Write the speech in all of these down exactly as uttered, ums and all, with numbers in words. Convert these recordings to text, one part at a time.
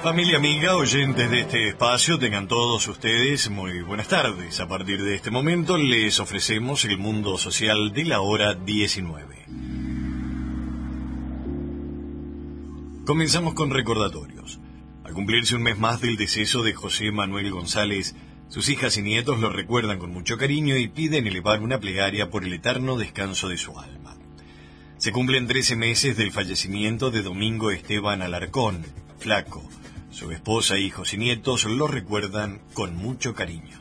Familia amiga, oyentes de este espacio, tengan todos ustedes muy buenas tardes. A partir de este momento les ofrecemos el mundo social de la hora diecinueve. Comenzamos con recordatorios. Al cumplirse un mes más del deceso de José Manuel González, sus hijas y nietos lo recuerdan con mucho cariño y piden elevar una plegaria por el eterno descanso de su alma. Se cumplen trece meses del fallecimiento de Domingo Esteban Alarcón, Flaco. Su esposa, hijos y nietos lo recuerdan con mucho cariño.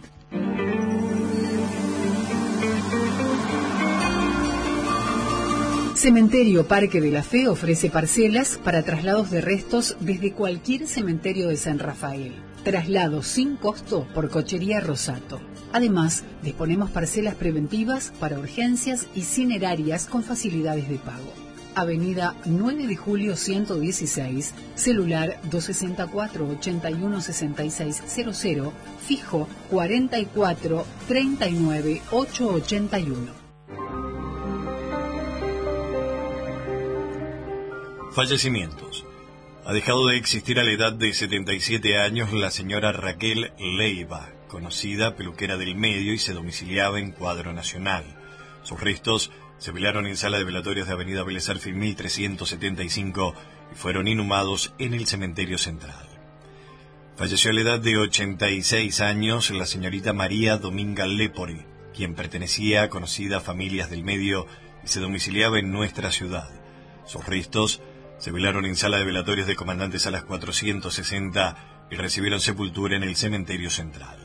Cementerio Parque de la Fe ofrece parcelas para traslados de restos desde cualquier cementerio de San Rafael. Traslados sin costo por Cochería Rosato. Además, disponemos parcelas preventivas para urgencias y cinerarias con facilidades de pago. Avenida nueve de julio ciento dieciséis, celular dos seis cuatro, ocho uno seis seis cero cero, fijo cuarenta y cuatro, treinta y nueve, ochocientos ochenta y uno. Fallecimientos. Ha dejado de existir a la edad de setenta y siete años la señora Raquel Leiva, conocida peluquera del medio y se domiciliaba en Cuadro Nacional. Sus restos se velaron en sala de velatorios de Avenida Vélez Arfield mil trescientos setenta y cinco y fueron inhumados en el cementerio central. Falleció a la edad de ochenta y seis años la señorita María Dominga Lepore, quien pertenecía a conocidas familias del medio y se domiciliaba en nuestra ciudad. Sus restos se velaron en sala de velatorios de Comandante Salas cuatrocientos sesenta y recibieron sepultura en el cementerio central.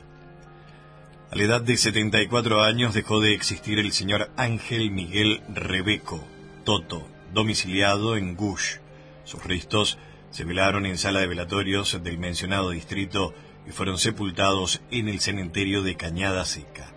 A la edad de setenta y cuatro años dejó de existir el señor Ángel Miguel Rebeco, Toto, domiciliado en Gush. Sus restos se velaron en sala de velatorios del mencionado distrito y fueron sepultados en el cementerio de Cañada Seca.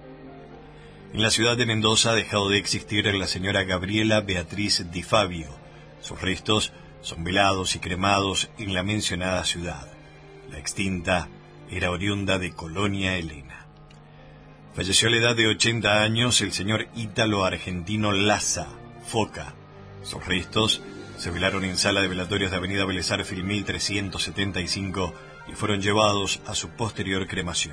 En la ciudad de Mendoza ha dejado de existir la señora Gabriela Beatriz Di Fabio. Sus restos son velados y cremados en la mencionada ciudad. La extinta era oriunda de Colonia Elena. Falleció a la edad de ochenta años el señor Ítalo Argentino Laza, Foca. Sus restos se velaron en sala de velatorios de Avenida Vélez Arfield mil trescientos setenta y cinco y fueron llevados a su posterior cremación.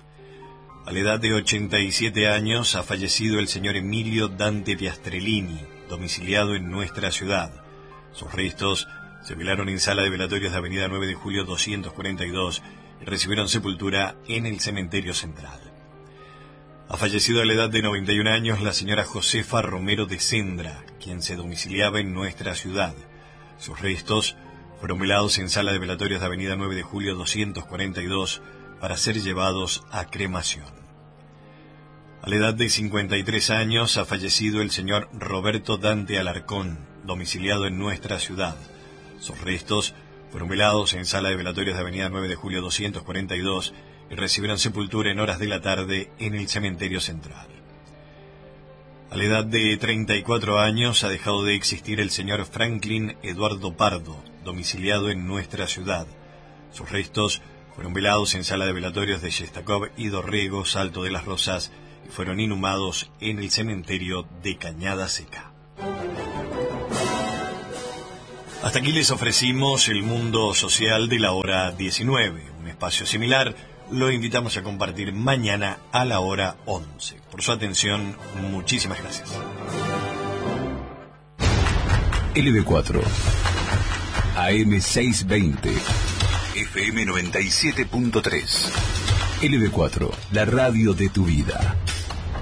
A la edad de ochenta y siete años ha fallecido el señor Emilio Dante Piastrellini, domiciliado en nuestra ciudad. Sus restos se velaron en sala de velatorios de Avenida nueve de julio doscientos cuarenta y dos y recibieron sepultura en el cementerio central. Ha fallecido a la edad de noventa y un años la señora Josefa Romero de Sendra, quien se domiciliaba en nuestra ciudad. Sus restos fueron velados en sala de velatorios de Avenida nueve de julio doscientos cuarenta y dos para ser llevados a cremación. A la edad de cincuenta y tres años ha fallecido el señor Roberto Dante Alarcón, domiciliado en nuestra ciudad. Sus restos fueron velados en sala de velatorios de Avenida nueve de julio doscientos cuarenta y dos y recibieron sepultura en horas de la tarde en el cementerio central. A la edad de treinta y cuatro años ha dejado de existir el señor Franklin Eduardo Pardo, domiciliado en nuestra ciudad. Sus restos fueron velados en sala de velatorios de Yestakov y Dorrego, Salto de las Rosas, y fueron inhumados en el cementerio de Cañada Seca. Hasta aquí les ofrecimos el mundo social de la hora diecinueve. Un espacio similar lo invitamos a compartir mañana a la hora once. Por su atención, muchísimas gracias. L B cuatro, A M seiscientos veinte, F M noventa y siete punto tres. L B cuatro, la radio de tu vida.